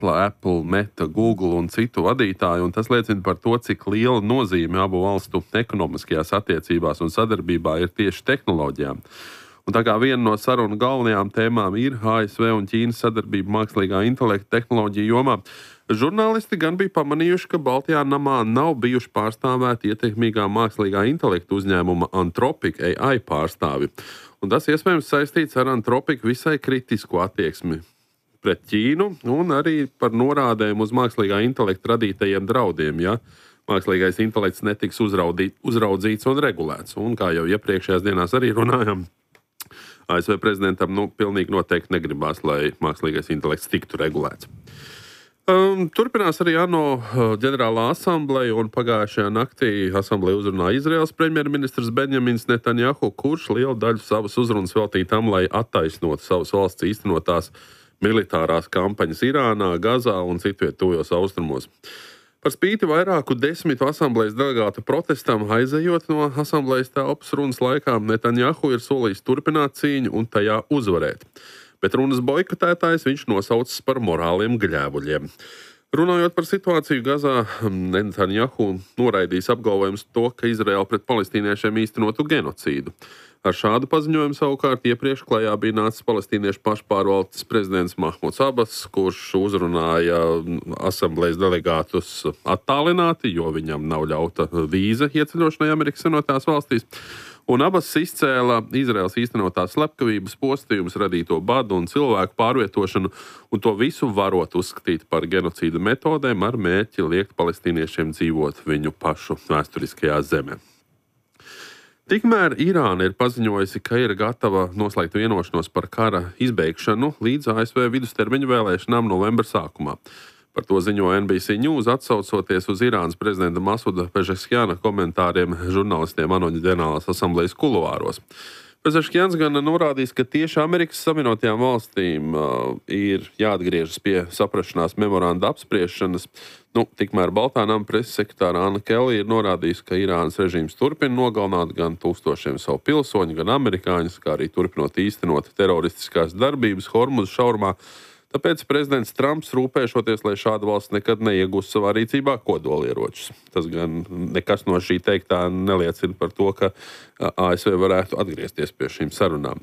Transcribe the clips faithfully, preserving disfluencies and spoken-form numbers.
Apple, Meta, Google un citu vadītāji, un tas liecina par to, cik liela nozīme abu valstu ekonomiskajās attiecībās un sadarbībā ir tieši tehnoloģijām. Un tā kā viena no sarunu galvenajām tēmām ir A S V un Ķīnas sadarbība mākslīgā intelekta tehnoloģiju jomā, žurnālisti gan bija pamanījuši, ka Baltijā namā nav bijuši pārstāvēti ietekmīgā mākslīgā intelekta uzņēmuma Anthropic A I pārstāvi. Un tas iespējams saistīts ar Anthropic visai kritisku attieksmi pret Ķīnu un arī par norādēm uz mākslīgā intelekta radītajiem draudiem, ja mākslīgais intelekts netiks uzraudīt, uzraudzīts un regulēts. Un kā jau iepriekšējās dienās arī runājam, A S V prezidentam nu, pilnīgi noteikti negribās, lai mākslīgais intelekts tiktu regulēts. Um, turpinās arī ANO ģenerālā asambleja, un pagājušajā naktī asambleja uzrunāja Izraels premjerministrs Benjamins Netanjahu, kurš lielu daļu savas uzrunas veltīja tam, lai attaisnotu savas valsts īstenotās militārās kampaņas Irānā, Gazā un citviet tuvajos austrumos. Par spīti vairāku desmitu asamblejas delegātu protestam aizejot no asamblejas telpas runas laikā, Netanjahu ir solījis turpināt cīņu un tajā uzvarēt. Bet runas boikotētājs viņš nosaucis par morāliem gļēvuļiem. Runājot par situāciju Gazā, Netanjahu noraidīs apgalvojums to, ka Izraela pret palestīniešiem īstenotu genocīdu. Ar šādu paziņojumu savukārt iepriekš klajā bija nācis palestīniešu pašpārvaldes prezidents Mahmuds Abas, kurš uzrunāja asamblejas delegātus attālināti, jo viņam nav ļauta vīza ieceļošanai Amerikas Savienotās valstīs. Un Abas izcēla Izraels īstenotās slepkavības, postījumus, radīto badu un cilvēku pārvietošanu, un to visu varot uzskatīt par genocīda metodēm ar mērķi liekt palestīniešiem dzīvot viņu pašu vēsturiskajā zemē. Tikmēr Irāna ir paziņojusi, ka ir gatava noslēgt vienošanos par kara izbeigšanu līdz A S V vidustermiņa vēlēšanām novembra sākumā. Par to ziņo N B C News, atsaucoties uz Irānas prezidenta Masuda Pezeškiana komentāriem žurnālistiem ANO ģenerālās asamblejas kuluāros. Pezeškians gan norādījis, ka tieši Amerikas Savienotajām valstīm uh, ir jāatgriežas pie saprašanās memoranda apspriešanas. Nu, tikmēr Baltā nama preses sekretāra Anna Kelly ir norādījusi, ka Irānas režīms turpina nogalināt gan tūkstošiem savu pilsoņu, gan amerikāņus, kā arī turpinot īstenot teroristiskās darbības Hormuza šaurumā. Tāpēc prezidents Trumps rūpēšoties, lai šāda valsts nekad neiegūst savā rīcībā kodolieročus. Tas gan nekas no šī teiktā neliecina par to, ka A S V varētu atgriezties pie šīm sarunām.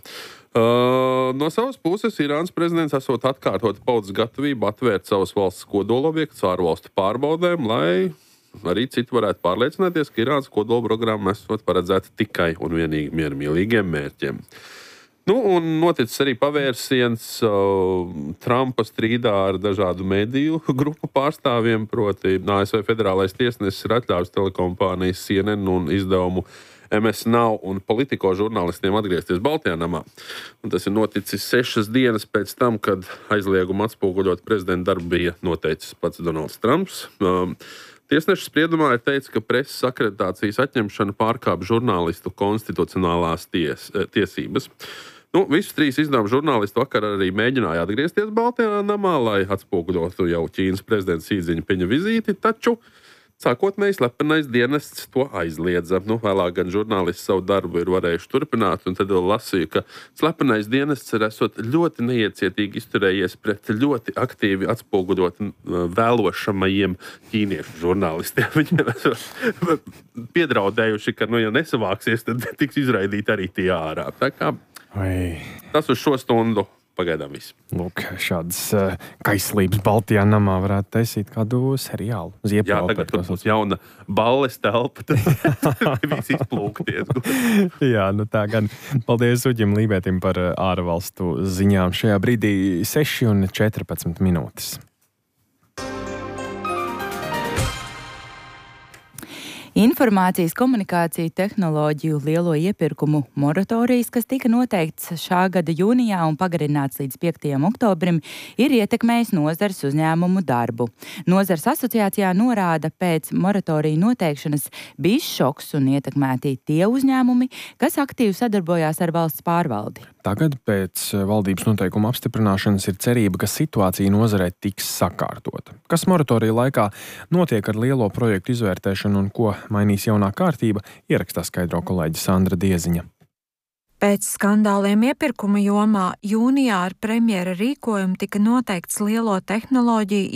Uh, no savas puses Irānas prezidents esot atkārtot paudzes gatavību atvērt savas valsts kodolobjektus ārvalstu pārbaudēm, lai arī citi varētu pārliecināties, ka Irānas kodolprogramma esot paredzēta tikai un vienīgi miermīlīgiem mērķiem. Nu, un noticis arī pavērsiens uh, Trumpa strīdā ar dažādu mediju grupu pārstāvjiem, proti A S V federālais tiesnesis ir atļāvis telekompānijas C N N un izdevumu M S Now un Politico žurnālistiem atgriezties Baltijā namā. Un tas ir noticis sešas dienas pēc tam, kad aizliegumu atspoguļot prezidenta darbu bija noteicis pats Donalds Trumps. Um, Tiesneša spriedumā ir teicis, ka preses akreditācijas atņemšana pārkāp žurnālistu konstitucionālās ties, tiesības. Nu, visus trīs izdevumu žurnālisti vakar arī mēģināja atgriezties Baltijā namā, lai atspoguļotu jau Ķīnas prezidenta Xi Jinpinga vizīti, taču sākotnēji slepenais dienests to aizliedza. Nu, vēlāk gan žurnālisti savu darbu ir varējuši turpināt, un tad vēl lasīju, ka slepenais dienests ir esot ļoti neiecietīgi izturējies pret ļoti aktīvi atspoguļot vēlošamajiem ķīniešu žurnālistiem. Viņiem esot piedraudējuši, ka, nu, ja nesavāksies, tad tiks izraidīti arī tie ārā. Tā kā Vai. Tas uz šo stundu pagaidām viss. Lūk, šādas uh, kaislības Baltijā namā varētu taisīt kādu seriālu. Jā, tagad tur būs jauna balles telpa, tad visi izplūkties. Jā, nu tā gan. Paldies Uģim Lībētim par ārvalstu ziņām. Šajā brīdī seši un četrpadsmit minūtes. Informācijas komunikāciju tehnoloģiju lielo iepirkumu moratorijas, kas tika noteikts šā gada jūnijā un pagarināts līdz piektajam oktobrim, ir ietekmējis nozares uzņēmumu darbu. Nozares asociācijā norāda, pēc moratoriju noteikšanas bijis šoks un ietekmēti tie uzņēmumi, kas aktīvi sadarbojās ar valsts pārvaldi. Tagad pēc valdības noteikuma apstiprināšanas ir cerība, ka situācija nozarē tiks sakārtota. Kas moratorija laikā notiek ar lielo projektu izvērtēšanu un ko mainīs jaunā kārtība, ierakstā skaidro kolēģi Sandra Dieziņa. Pēc skandāliem iepirkuma jomā jūnijā ar premjera rīkojumu tika noteikts lielo tehnoloģiju